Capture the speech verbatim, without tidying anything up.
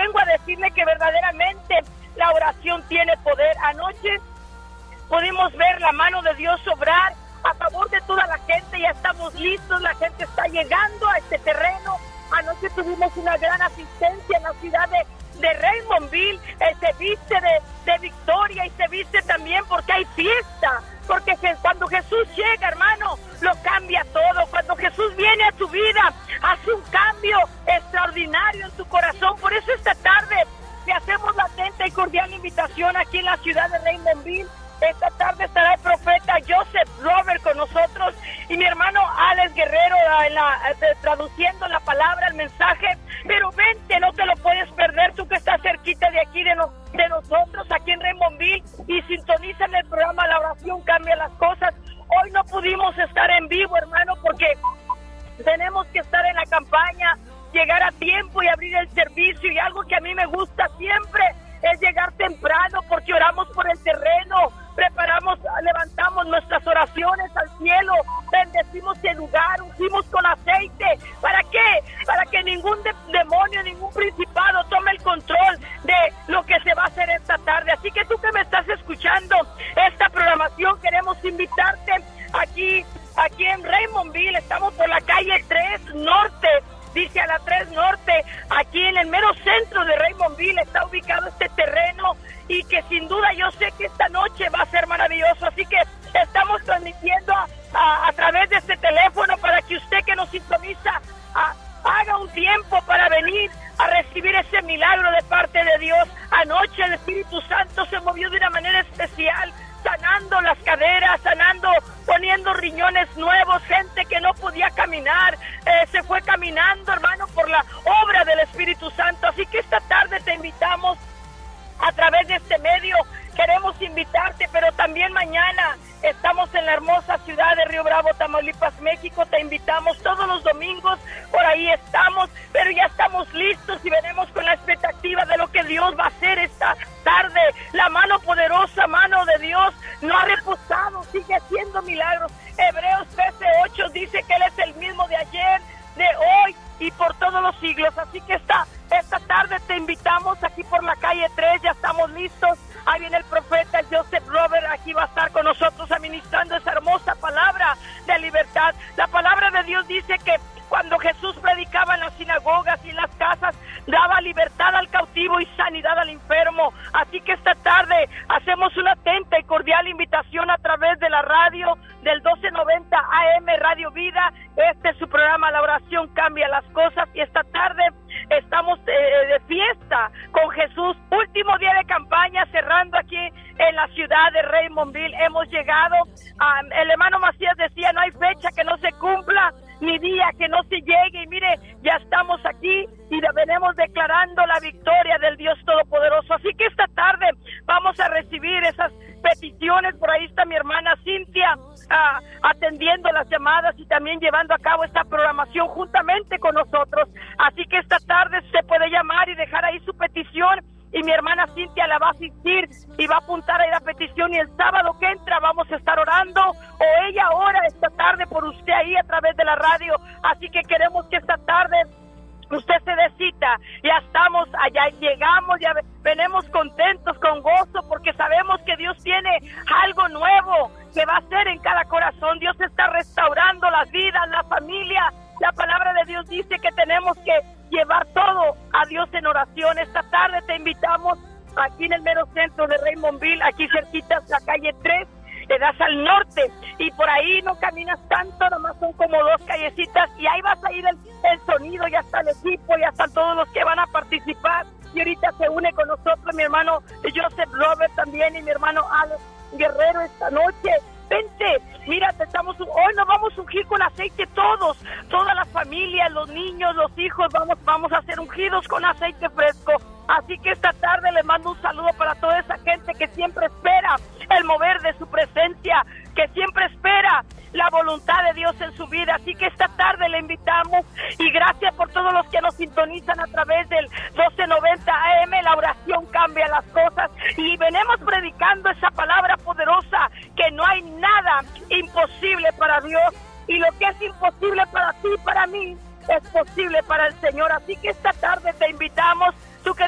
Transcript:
vengo a decirle que verdaderamente la oración tiene poder. Anoche pudimos ver la mano de Dios obrar a favor de toda la gente. Ya estamos listos, la gente está llegando a este terreno. Anoche tuvimos una gran asistencia en la ciudad de, de Raymondville. Eh, se viste de, de victoria y se viste también porque hay fiesta. Porque cuando Jesús llega, hermano, lo cambia todo. Cuando Jesús viene a tu vida, hace un cambio extraordinario en tu corazón. Por eso esta tarde te hacemos la atenta y cordial invitación aquí en la ciudad de Raymondville. Esta tarde estará el profeta Joseph Robert con nosotros y mi hermano Alex Guerrero en la, traduciendo la palabra, el mensaje. Pero vente, no te lo puedes perder, tú que estás cerquita de aquí de, no, de nosotros, aquí en Raymondville, y sintonizan el programa La Oración Cambia las Cosas. Hoy no pudimos estar en vivo, hermano, porque tenemos que estar en la campaña, llegar a tiempo y abrir el servicio. Y algo que a mí me gusta siempre es llegar temprano, porque oramos por el terreno, preparamos, levantamos nuestras oraciones al cielo, bendecimos el lugar, ungimos con aceite. ¿Para qué? Para que ningún de- demonio, ningún principado tome el control de lo que se va a hacer esta tarde. Así que tú que me estás escuchando esta programación, queremos invitarte aquí, aquí en Raymondville. Estamos por la calle tres Norte, dice a la tres Norte, aquí en el mero centro de Raymondville está ubicado este terreno, y que sin duda yo sé que esta noche va a ser maravilloso. Así que estamos transmitiendo a, a, a través de este teléfono para que usted que nos sintoniza a, haga un tiempo para venir a recibir ese milagro de parte de Dios. Anoche el Espíritu Santo se movió de una manera especial, sanando las caderas, sanando, poniendo riñones nuevos, gente que no podía caminar, eh, se fue caminando, hermano, por la obra del Espíritu Santo. Así que esta tarde te invitamos a través de este medio, queremos invitarte, pero también mañana estamos en la hermosa ciudad de Río Bravo, Tamaulipas, México. Te invitamos todos los domingos, por ahí estamos, pero ya estamos listos y venimos con la expectativa de lo que Dios va a hacer esta tarde. La mano poderosa, mano de Dios, no ha reposado, sigue haciendo milagros. Hebreos trece ocho dice que Él es el mismo de ayer, de hoy y por todos los siglos. Así que esta, esta tarde te invitamos aquí por la calle tres, ya estamos listos. Ahí viene el profeta Joseph Robert, aquí va a estar con nosotros administrando esa hermosa palabra de libertad. La palabra de Dios dice que cuando Jesús predicaba en las sinagogas y en las casas, daba libertad al cautivo y sanidad al enfermo. Así que esta tarde hacemos una atenta y cordial invitación a través de la radio del doce noventa A M Radio Vida. Este es su programa La Oración Cambia las Cosas, y esta tarde estamos eh, de fiesta con Jesús. Último día de campaña, cerrando aquí en la ciudad de Raymondville. Hemos llegado, um, el hermano Macías decía, no hay fecha que no se cumpla, ni día que no se llegue, y mire, ya estamos aquí y venimos declarando la victoria del Dios Todopoderoso. Así que esta tarde vamos a recibir esas peticiones. Por ahí está mi hermana Cintia uh, atendiendo las llamadas y también llevando a cabo esta programación juntamente con nosotros. Así que esta tarde se puede llamar y dejar ahí su petición, y mi hermana Cintia la va a asistir y va a apuntar ahí la petición, y el sábado que entra vamos a estar orando, o ella ora esta tarde por usted ahí a través de la radio. Así que queremos que esta tarde usted se dé cita. Ya estamos allá, llegamos, ya venimos contentos, con gozo, porque sabemos que Dios tiene algo nuevo que va a hacer en cada corazón. Dios está restaurando las vidas, la familia. La palabra de Dios dice que tenemos que llevar todo a Dios en oración. Esta tarde te invitamos aquí en el mero centro de Raymondville, aquí cerquita la calle tres, te das al norte y por ahí no caminas tanto, nomás son como dos callecitas, y ahí vas a ir el, el sonido, ya está el equipo, ya están todos los que van a participar, y ahorita se une con nosotros mi hermano Joseph Robert también, y mi hermano Alex Guerrero esta noche. Vente, mira, te estamos, hoy nos vamos a ungir con aceite todos, toda la familia, los niños, los hijos, vamos, vamos a ser ungidos con aceite fresco. Así que esta tarde les mando un saludo para toda esa gente que siempre espera el mover de su presencia, que siempre espera la voluntad de Dios en su vida. Así que esta tarde le invitamos, y gracias por todos los que nos sintonizan a través del doce noventa A M. La oración cambia las cosas, y venimos predicando esa palabra poderosa, que no hay nada imposible para Dios, y lo que es imposible para ti y para mí es posible para el Señor. Así que